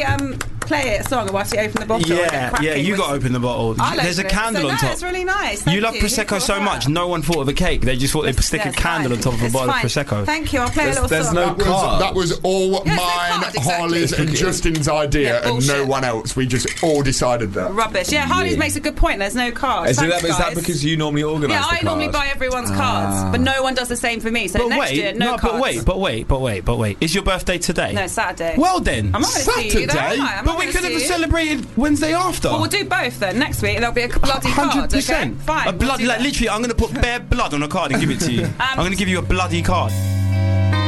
play a song whilst you open the bottle? Yeah, you got to open the bottle. There's a candle on top. It's really nice. You love Prosecco so much, no one thought of a cake. They just thought they'd stick a candle on top of a bottle of Prosecco. Thank you, I'll play a little there's song. no card. That was all mine, Harley's and Justin's idea, and no one else. We just all decided that. Rubbish. Yeah, Harley's makes a good point. There's no cards. Is that because you normally organise the I normally buy everyone's cards, but no one does the same for me. So next year, no cards. But wait. Is your birthday today? No, Saturday. Well then. I'm not going to see you, though, am I? But we could have celebrated Wednesday after. Well, we'll do both then. Next week, there'll be a bloody card. 100%. Okay? Fine. A blood, literally, I'm going to put bare blood on a card and give it to you. I'm going to give you a bloody card.